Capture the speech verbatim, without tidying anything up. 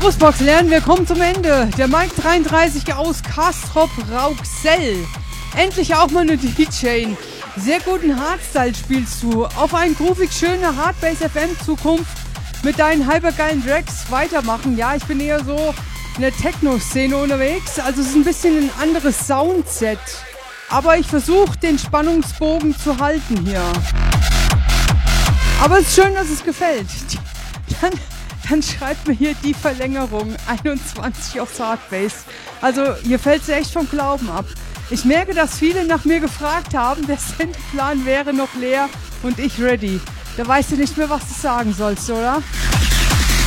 Brustbox lernen, wir kommen zum Ende. Der Mike dreiunddreißig aus Castrop Rauxel. Endlich auch mal eine D J. Sehr guten Hardstyle spielst du. Auf einen groovig schöne Hardbass F M Zukunft mit deinen hypergeilen Tracks weitermachen. Ja, ich bin eher so in der Techno-Szene unterwegs. Also es ist ein bisschen ein anderes Soundset. Aber ich versuche den Spannungsbogen zu halten hier. Aber es ist schön, dass es gefällt. Dann, dann schreibt mir hier die Verlängerung einundzwanzig aufs Hardbass. Also hier fällt es echt vom Glauben ab. Ich merke, dass viele nach mir gefragt haben, der Sendeplan wäre noch leer und ich ready. Da weißt du nicht mehr, was du sagen sollst, oder?